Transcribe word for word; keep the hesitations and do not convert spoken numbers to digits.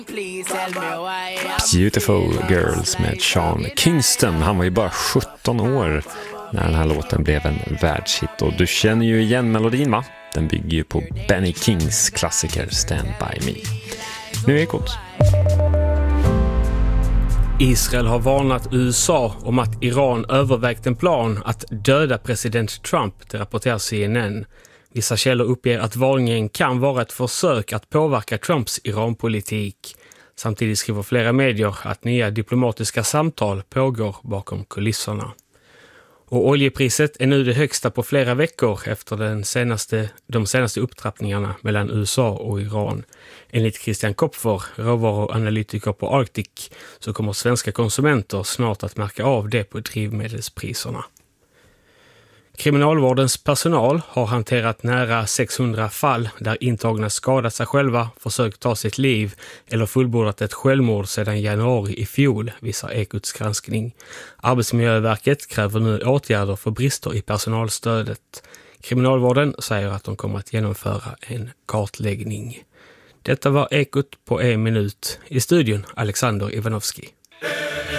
Beautiful Girls med Sean Kingston. Han var ju bara sjutton år när den här låten blev en världshit. Och du känner ju igen melodin, va? Den bygger ju på Benny Kings klassiker Stand By Me. Nu är Ekot. Israel har varnat U S A om att Iran övervägt en plan att döda president Trump, det rapporterar C N N. Vissa källor uppger att varningen kan vara ett försök att påverka Trumps Iranpolitik. Samtidigt skriver flera medier att nya diplomatiska samtal pågår bakom kulisserna. Och oljepriset är nu det högsta på flera veckor efter den senaste, de senaste upptrappningarna mellan U S A och Iran. Enligt Christian Kopfer, råvaruanalytiker på Arctic, så kommer svenska konsumenter snart att märka av det på drivmedelspriserna. Kriminalvårdens personal har hanterat nära sexhundra fall där intagna skadat sig själva, försökt ta sitt liv eller fullbordat ett självmord sedan januari i fjol, visar Ekots granskning. Arbetsmiljöverket kräver nu åtgärder för brister i personalstödet. Kriminalvården säger att de kommer att genomföra en kartläggning. Detta var Ekot på en minut. I studion Alexander Ivanovski.